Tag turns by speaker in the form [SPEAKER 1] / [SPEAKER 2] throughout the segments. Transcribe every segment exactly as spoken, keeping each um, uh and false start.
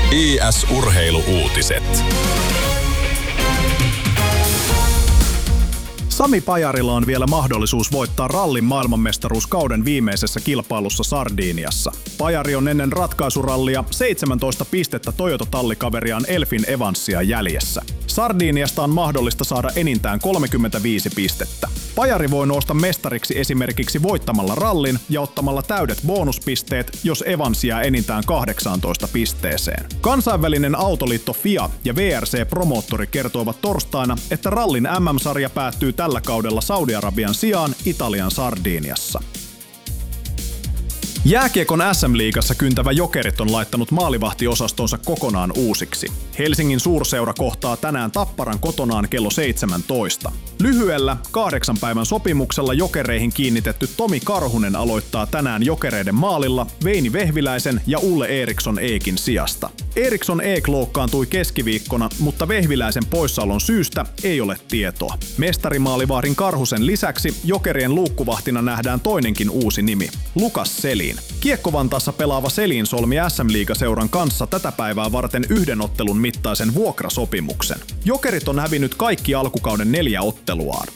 [SPEAKER 1] I S-urheiluuutiset.
[SPEAKER 2] Sami Pajarilla on vielä mahdollisuus voittaa rallin maailmanmestaruus kauden viimeisessä kilpailussa Sardiniassa. Pajari on ennen ratkaisurallia seitsemäntoista pistettä Toyota-tallikaveriaan Elfyn Evansia jäljessä. Sardiniasta on mahdollista saada enintään kolmekymmentäviisi pistettä. Pajari voi nousta mestariksi esimerkiksi voittamalla rallin ja ottamalla täydet bonuspisteet, jos Evans jää enintään kahdeksaantoista pisteeseen. Kansainvälinen autoliitto F I A ja V R C-promoottori kertoivat torstaina, että rallin M M-sarja päättyy tällä kaudella Saudi-Arabian sijaan Italian Sardiniassa. Jääkiekon S M-liigassa kyntävä Jokerit on laittanut maalivahtiosastonsa kokonaan uusiksi. Helsingin suurseura kohtaa tänään Tapparan kotonaan kello seitsemäntoista. Lyhyellä kahdeksan päivän sopimuksella Jokereihin kiinnitetty Tomi Karhunen aloittaa tänään Jokereiden maalilla Veini Vehviläisen ja Ulle Eriksson Eekin sijasta. Eriksson Eek loukkaantui keskiviikkona, mutta Vehviläisen poissaolon syystä ei ole tietoa. Mestarimaalivahdin Karhusen lisäksi Jokerien luukkuvahtina nähdään toinenkin uusi nimi, Lukas Selin. Kiekko-Vantaassa pelaava Selin solmi S M-liigaseuran kanssa tätä päivää varten yhden ottelun mittaisen vuokrasopimuksen. Jokerit on hävinnyt kaikki alkukauden neljä otteluaan.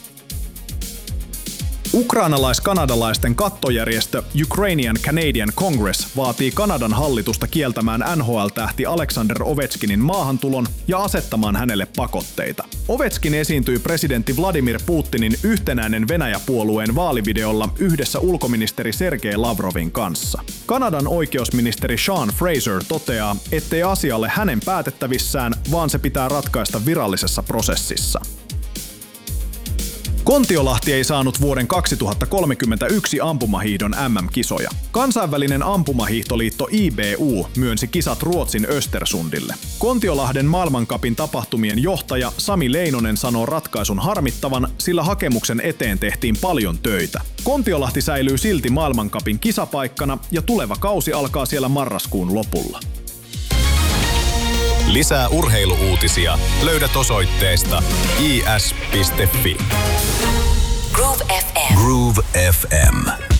[SPEAKER 2] Ukrainalais-kanadalaisten kattojärjestö Ukrainian Canadian Congress vaatii Kanadan hallitusta kieltämään N H L-tähti Alexander Ovechkinin maahantulon ja asettamaan hänelle pakotteita. Ovechkin esiintyi presidentti Vladimir Putinin Yhtenäinen Venäjä-puolueen vaalivideolla yhdessä ulkoministeri Sergei Lavrovin kanssa. Kanadan oikeusministeri Sean Fraser toteaa, ettei asia ole hänen päätettävissään, vaan se pitää ratkaista virallisessa prosessissa. Kontiolahti ei saanut vuoden kaksituhattakolmekymmentäyksi ampumahiihdon M M-kisoja. Kansainvälinen ampumahiihtoliitto I B U myönsi kisat Ruotsin Östersundille. Kontiolahden maailmancupin tapahtumien johtaja Sami Leinonen sanoo ratkaisun harmittavan, sillä hakemuksen eteen tehtiin paljon töitä. Kontiolahti säilyy silti maailmancupin kisapaikkana ja tuleva kausi alkaa siellä marraskuun lopulla.
[SPEAKER 1] Lisää urheiluuutisia löydät osoitteesta i s piste f i.
[SPEAKER 3] Groove F M.
[SPEAKER 1] Groove F M.